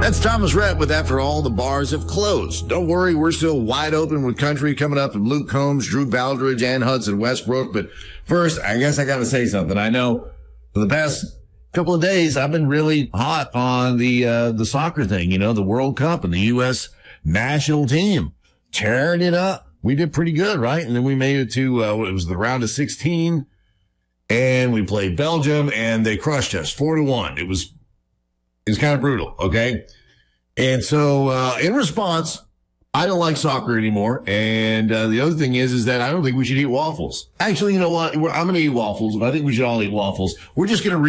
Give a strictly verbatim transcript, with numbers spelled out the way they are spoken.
That's Thomas Rhett with After All the Bars Have Closed. Don't worry, we're still wide open with country coming up from Luke Combs, Drew Baldridge, and Hudson Westbrook. But first, I guess I got to say something. I know for the past couple of days, I've been really hot on the uh, the soccer thing, you know, the World Cup and the U S national team tearing it up. We did pretty good, right? And then we made it to, uh, it was the round of sixteen, and we played Belgium, and they crushed us four to one. It was, it was kind of brutal, okay? And so, uh, in response, I don't like soccer anymore. And, uh, the other thing is, is that I don't think we should eat waffles. Actually, you know what? We're, I'm going to eat waffles, but I think we should all eat waffles. We're just going to